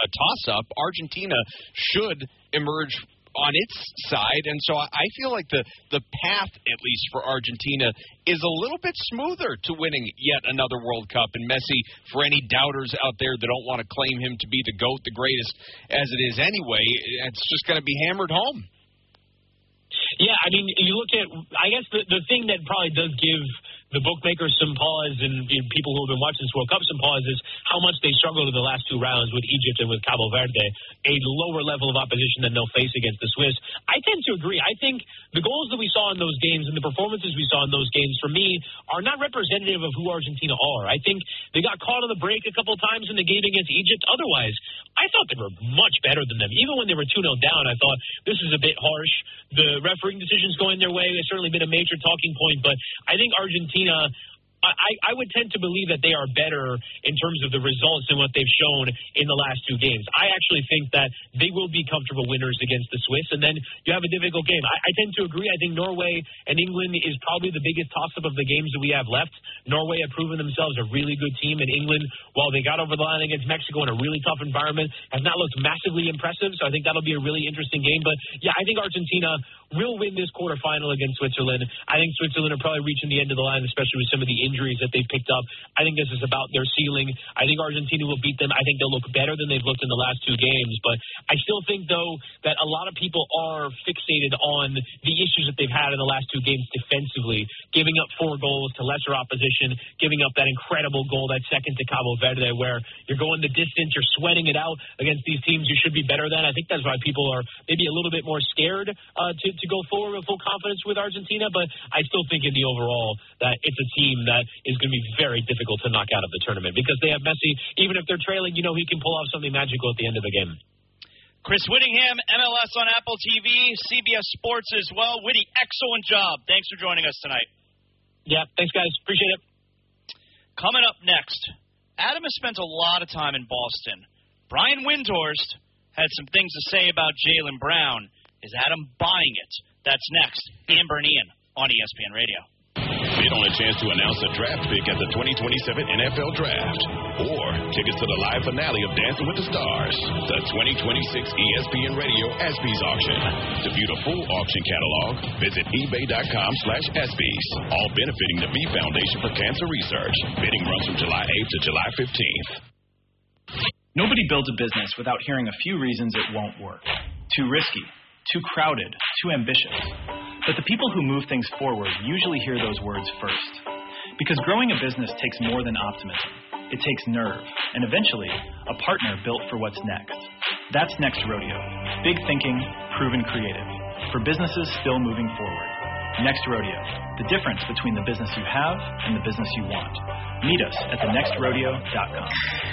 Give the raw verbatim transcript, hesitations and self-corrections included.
a toss-up. Argentina should emerge on its side, and so I feel like the, the path, at least for Argentina, is a little bit smoother to winning yet another World Cup. And Messi, for any doubters out there that don't want to claim him to be the GOAT, the greatest as it is anyway, it's just going to be hammered home. Yeah, I mean, you look at, I guess the, the thing that probably does give the bookmakers some pause and, and people who have been watching this World Cup some pause is how much they struggled in the last two rounds with Egypt and with Cabo Verde, a lower level of opposition than they'll face against the Swiss. I tend to agree. I think the goals that we saw in those games and the performances we saw in those games, for me, are not representative of who Argentina are. I think they got caught on the break a couple of times in the game against Egypt. Otherwise, I thought they were much better than them. Even when they were two nil down, I thought this is a bit harsh. The refereeing decisions going their way has certainly been a major talking point, but I think Argentina, I, I would tend to believe that they are better in terms of the results than what they've shown in the last two games. I actually think that they will be comfortable winners against the Swiss, and then you have a difficult game. I, I tend to agree. I think Norway and England is probably the biggest toss-up of the games that we have left. Norway have proven themselves a really good team, and England, while they got over the line against Mexico in a really tough environment, has not looked massively impressive, so I think that'll be a really interesting game. But, yeah, I think Argentina will win this quarterfinal against Switzerland. I think Switzerland are probably reaching the end of the line, especially with some of the injuries that they've picked up. I think this is about their ceiling. I think Argentina will beat them. I think they'll look better than they've looked in the last two games. But I still think, though, that a lot of people are fixated on the issues that they've had in the last two games defensively, giving up four goals to lesser opposition, giving up that incredible goal, that second to Cabo Verde, where you're going the distance, you're sweating it out against these teams you should be better than. I think that's why people are maybe a little bit more scared uh, to, to go forward with full confidence with Argentina. But I still think in the overall that it's a team that is going to be very difficult to knock out of the tournament because they have Messi. Even if they're trailing, you know he can pull off something magical at the end of the game. Chris Whittingham, M L S on Apple T V, C B S Sports as well. Whitty, excellent job. Thanks for joining us tonight. Yeah, thanks, guys. Appreciate it. Coming up next, Adam has spent a lot of time in Boston. Brian Windhorst had some things to say about Jaylen Brown. Is Adam buying it? That's next. Amber and Ian on E S P N Radio. Bid on a chance to announce a draft pick at the twenty twenty-seven N F L Draft. Or tickets to the live finale of Dancing with the Stars. The twenty twenty-six E S P N Radio ESPYs auction. To view the full auction catalog, visit ebay.com slash ESPYs. All benefiting the B Foundation for Cancer Research. Bidding runs from July eighth to July fifteenth. Nobody builds a business without hearing a few reasons it won't work. Too risky, too crowded, too ambitious. But the people who move things forward usually hear those words first. Because growing a business takes more than optimism. It takes nerve, and eventually, a partner built for what's next. That's Next Rodeo. Big thinking, proven creative. For businesses still moving forward. Next Rodeo. The difference between the business you have and the business you want. Meet us at the next rodeo dot com.